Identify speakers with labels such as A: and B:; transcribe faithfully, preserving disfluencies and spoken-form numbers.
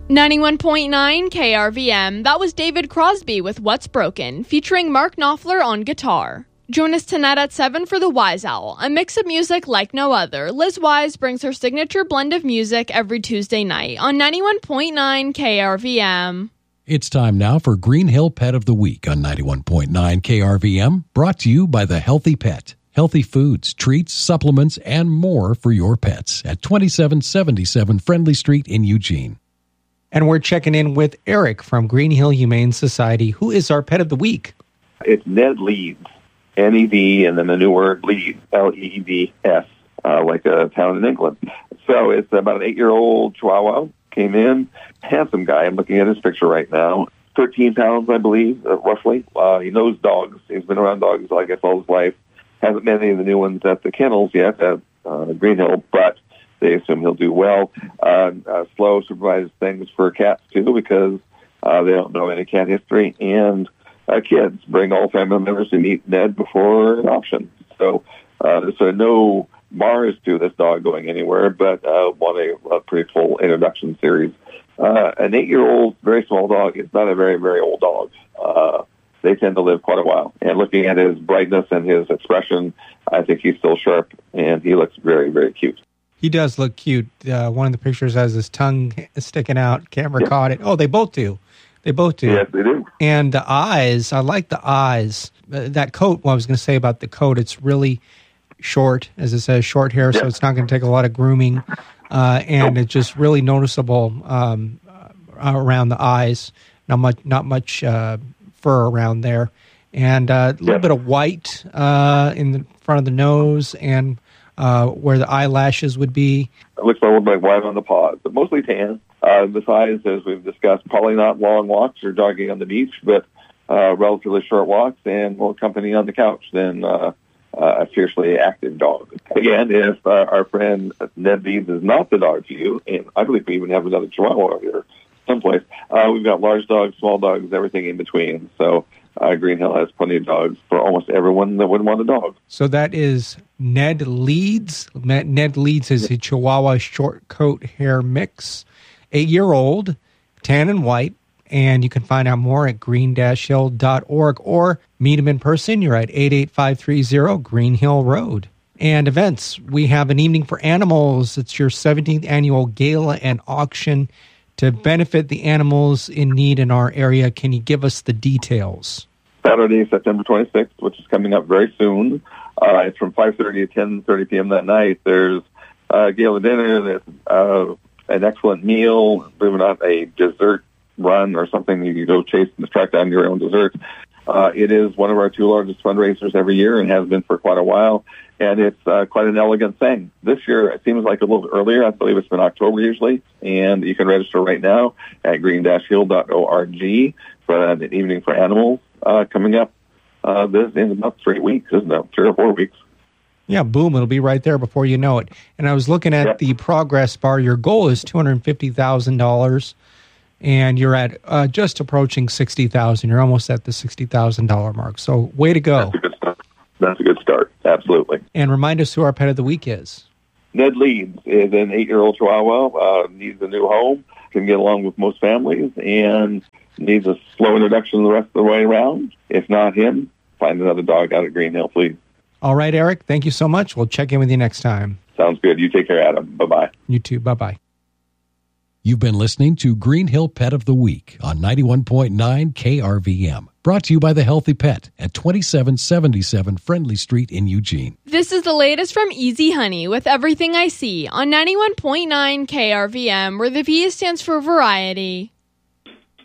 A: ninety-one point nine K R V M, that was David Crosby with What's Broken, featuring Mark Knopfler on guitar. Join us tonight at seven for The Wise Owl, a mix of music like no other. Liz Wise brings her signature blend of music every Tuesday night on ninety-one point nine K R V M.
B: It's time now for Green Hill Pet of the Week on ninety-one point nine K R V M, brought to you by The Healthy Pet. Healthy foods, treats, supplements, and more for your pets at twenty-seven seventy-seven Friendly Street in Eugene.
C: And we're checking in with Eric from Green Hill Humane Society. Who is our Pet of the Week?
D: It's Ned Leeds. N E D, and then the new word Leeds, L E D S, uh, like a town in England. So it's about an eight-year-old Chihuahua, came in, handsome guy. I'm looking at his picture right now. thirteen pounds, I believe, uh, roughly. Uh, he knows dogs. He's been around dogs, I guess, all his life. Hasn't met any of the new ones at the kennels yet at uh, Green Hill, but they assume he'll do well. Uh, uh, slow supervises things for cats, too, because uh, they don't know any cat history. And Uh, kids bring all family members to meet Ned before adoption. So, uh, so no bars to this dog going anywhere, but uh, want a, a pretty full introduction series. Uh, an eight-year-old, very small dog is not a very, very old dog. Uh, they tend to live quite a while. And looking at his brightness and his expression, I think he's still sharp, and he looks very, very cute.
C: He does look cute. Uh, one of the pictures has his tongue sticking out. Camera yeah. caught it. Oh, they both do. They both do.
D: Yes, they do.
C: And the eyes, I like the eyes. Uh, that coat, what I was going to say about the coat, it's really short, as it says, short hair, yeah. so it's not going to take a lot of grooming. Uh, and nope. It's just really noticeable um, around the eyes. Not much not much uh, fur around there. And uh, a little yeah. bit of white uh, in the front of the nose and uh, where the eyelashes would be.
D: It looks a little bit white on the paws, but mostly tan. Uh, besides, as we've discussed, probably not long walks or jogging on the beach, but uh, relatively short walks and more company on the couch than uh, uh, a fiercely active dog. Again, if uh, our friend Ned Leeds is not the dog for you, and I believe we even have another Chihuahua here someplace, uh, we've got large dogs, small dogs, everything in between. So uh, Green Hill has plenty of dogs for almost everyone that would want a dog.
C: So that is Ned Leeds. Ned Leeds is a Chihuahua short coat hair mix. Eight-year-old, tan and white, and you can find out more at green dash hill dot org or meet him in person. You're at eight eight five three zero Green Hill Road. And events, we have an Evening for Animals. It's your seventeenth annual gala and auction to benefit the animals in need in our area. Can you give us the details?
D: Saturday, September twenty-sixth, which is coming up very soon. Uh, it's from five thirty to ten thirty p.m. that night. There's a gala dinner. There's uh, an excellent meal, believe it or not, a dessert run or something. You go chase and track down your own dessert. Uh, it is one of our two largest fundraisers every year and has been for quite a while. And it's uh, quite an elegant thing. This year, it seems like a little earlier. I believe it's been October usually. And you can register right now at green dash hill dot org for an Evening for Animals uh, coming up uh, this in about three weeks, isn't it? Three or four weeks.
C: Yeah, boom, it'll be right there before you know it. And I was looking at yep. the progress bar. Your goal is two hundred fifty thousand dollars, and you're at uh, just approaching sixty thousand dollars. You're almost at the sixty thousand dollars mark. So way to go.
D: That's a good start. That's a good start, absolutely.
C: And remind us who our Pet of the Week is.
D: Ned Leeds is an eight-year-old Chihuahua, uh, needs a new home, can get along with most families, and needs a slow introduction the rest of the way around. If not him, find another dog out at Green Hill, please.
C: All right, Eric, thank you so much. We'll check in with you next time.
D: Sounds good. You take care, Adam. Bye-bye.
C: You too. Bye-bye.
B: You've been listening to Green Hill Pet of the Week on ninety-one point nine K R V M, brought to you by The Healthy Pet at twenty-seven seventy-seven Friendly Street in Eugene.
A: This is the latest from Easy Honey with Everything I See on ninety-one point nine K R V M, where the V stands for variety.